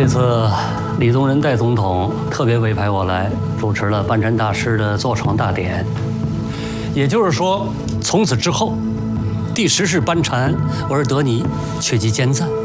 这次李宗仁代总统特别委派我来主持了班禅大师的坐床大典，也就是说，从此之后，第10世班禅我是得你缺席兼赞。